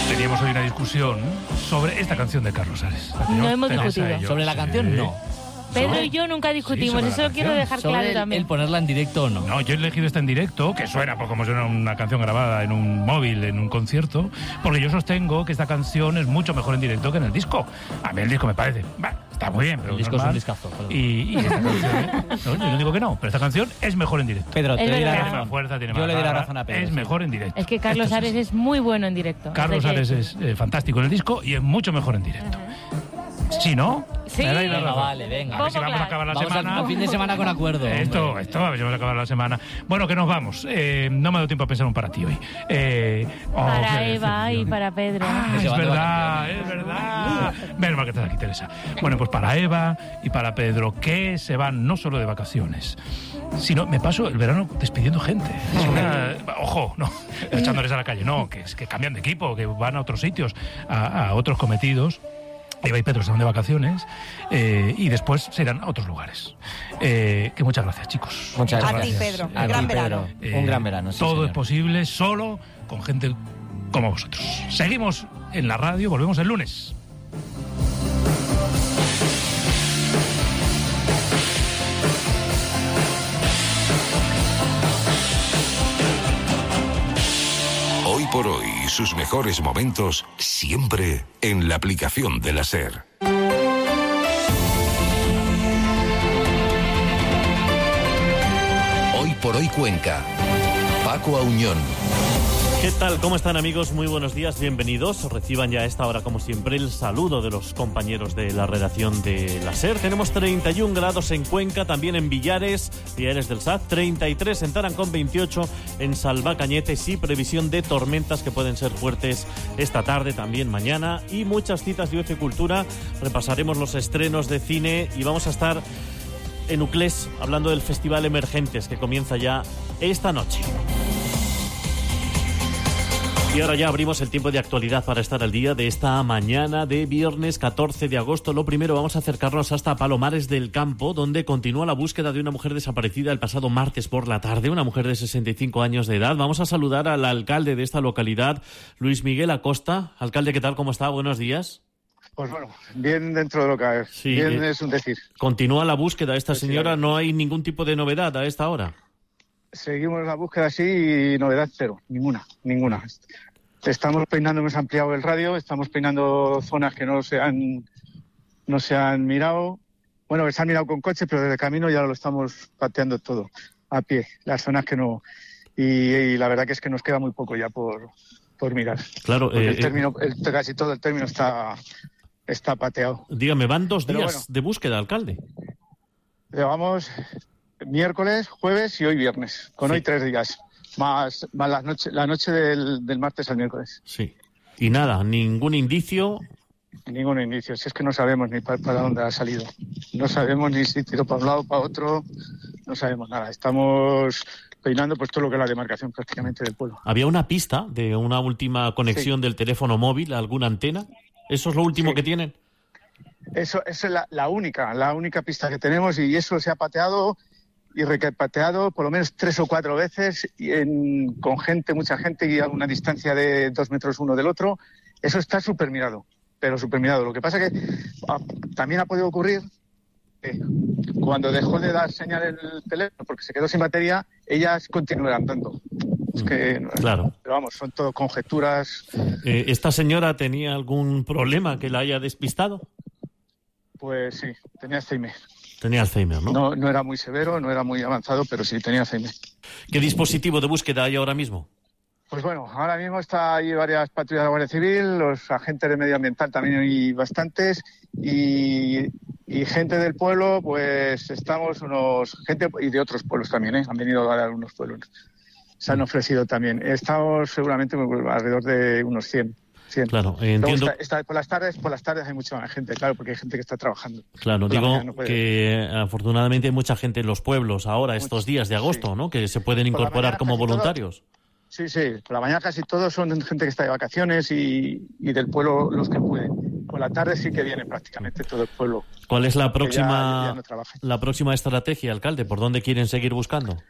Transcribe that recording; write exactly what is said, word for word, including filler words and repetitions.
Teníamos hoy una discusión sobre esta canción de Carlos Ares. No hemos discutido. Sobre la canción, no. Pedro y yo nunca discutimos, sí, eso lo quiero dejar sobre claro el, también. el ponerla en directo o no. No, yo he elegido esta en directo, que suena pues, como suena una canción grabada en un móvil, en un concierto, porque yo sostengo que esta canción es mucho mejor en directo que en el disco. A mí el disco me parece, bah, está muy bien, pero el disco normal. es un discazo. Perdón. Y, y esta canción, no, yo no digo que no, pero esta canción es mejor en directo. Pedro, te Es doy la verdad. Tiene más razón. fuerza, tiene Yo más le doy la garra, razón a Pedro. es sí. mejor en directo. Es que Carlos Esto es Ares así. es muy bueno en directo. Carlos Así que- Ares es eh, fantástico en el disco y es mucho mejor en directo. ¿Sí, no? Sí. Me dais la Venga, razón. vale, venga. A ver si Poco vamos a claro. acabar la Vamos semana. al fin de semana con acuerdo. Esto, hombre. esto, a ver si vamos a acabar la semana. Bueno, que nos vamos. Eh, no me ha dado tiempo a pensar un para ti hoy. Eh, oh, Para qué Eva y decepción. para Pedro. Ah, Que se es van de verdad, vacaciones. es verdad. Menos mal que estás aquí, Teresa. Bueno, pues para Eva y para Pedro, que se van no solo de vacaciones, sino me paso el verano despidiendo gente. Es una- ojo, no, echándoles a la calle, no, que, es que cambian de equipo, que van a otros sitios, a, a otros cometidos. Eva y Pedro se van de vacaciones eh, y después se irán a otros lugares. Eh, que muchas gracias, chicos. Muchas A gracias. ti, Pedro. A Un gran ti, Pedro. verano. Eh, Un gran verano, sí, todo señor. es posible solo con gente como vosotros. Seguimos en la radio, volvemos el lunes. Hoy por hoy, sus mejores momentos siempre en la aplicación de la SER. Hoy por hoy Cuenca. Paco Auñón. ¿Qué tal? ¿Cómo están, amigos? Muy buenos días, bienvenidos. Reciban ya a esta hora, como siempre, el saludo de los compañeros de la redacción de la SER. Tenemos treinta y un grados en Cuenca, también en Villares, Villares del Saz, treinta y tres en Tarancón, veintiocho en Salvacañetes y previsión de tormentas que pueden ser fuertes esta tarde, también mañana, y muchas citas de ocio y cultura. Repasaremos los estrenos de cine y vamos a estar en Uclés hablando del Festival Emergentes que comienza ya esta noche. Y ahora ya abrimos el tiempo de actualidad para estar al día de esta mañana de viernes catorce de agosto. Lo primero, vamos a acercarnos hasta Palomares del Campo, donde continúa la búsqueda de una mujer desaparecida el pasado martes por la tarde, una mujer de sesenta y cinco años de edad. Vamos a saludar al alcalde de esta localidad, Luis Miguel Acosta. Alcalde, ¿qué tal? ¿Cómo está? Buenos días. Pues bueno, bien dentro de lo que es. Sí, bien eh, es un decir. Continúa la búsqueda de esta Pues sí, señora, claro. no hay ningún tipo de novedad a esta hora. Seguimos la búsqueda así y novedad cero, ninguna, ninguna. Estamos peinando, hemos ampliado el radio, estamos peinando zonas que no se han, no se han mirado. Bueno, que se han mirado con coche, pero desde camino ya lo estamos pateando todo, a pie, las zonas que no. Y, y la verdad que es que nos queda muy poco ya por, por mirar. Claro, Porque eh, el término, el, casi todo el término está, está pateado. eh, dígame, van dos Pero días bueno. de búsqueda, alcalde. Llevamos miércoles, jueves y hoy viernes, con Sí. hoy tres días, más, más la noche, la noche del, del martes al miércoles. Sí. Y nada, ningún indicio. Ningún indicio, si es que no sabemos ni pa- para dónde ha salido. No sabemos ni si tiró para un lado, para otro, no sabemos nada. Estamos peinando pues todo lo que es la demarcación prácticamente del pueblo. Había una pista de una última conexión del teléfono móvil, alguna antena. ¿Eso es lo último Sí. que tienen? Eso, eso es la, la única, la única pista que tenemos y eso se ha pateado y repateado por lo menos tres o cuatro veces y en, con gente, mucha gente y a una distancia de dos metros uno del otro. Eso está súper mirado, pero súper mirado. Lo que pasa que ah, también ha podido ocurrir que cuando dejó de dar señal el teléfono porque se quedó sin batería, ellas continúan andando. Es que, Claro. Pero vamos, son todo conjeturas. Eh, ¿Esta señora tenía algún problema que la haya despistado? Pues sí, tenía Alzheimer. Tenía Alzheimer, ¿no? No, no era muy severo, no era muy avanzado, pero sí tenía Alzheimer. ¿Qué dispositivo de búsqueda hay ahora mismo? Pues bueno, ahora mismo está ahí varias patrullas de la Guardia Civil, los agentes de medioambiental también hay bastantes y, y gente del pueblo, pues estamos unos, gente y de otros pueblos también, ¿eh? Han venido a algunos pueblos, se han ofrecido también. Estamos seguramente alrededor de unos cien. cien. Claro, eh, Luego entiendo. está- está- por las tardes, por las tardes hay mucha más gente, claro, porque hay gente que está trabajando. Claro, Por la digo mañana no puede. que afortunadamente hay mucha gente en los pueblos ahora, estos Mucho, días de agosto, sí. ¿no? Que se pueden Por la incorporar mañana como casi todo- voluntarios. Sí, sí, por la mañana casi todos son gente que está de vacaciones y, y del pueblo los que pueden. Por la tarde sí que viene prácticamente todo el pueblo. ¿Cuál es la que ya- próxima, ya no trabaja. la próxima estrategia, alcalde? ¿Por dónde quieren seguir buscando?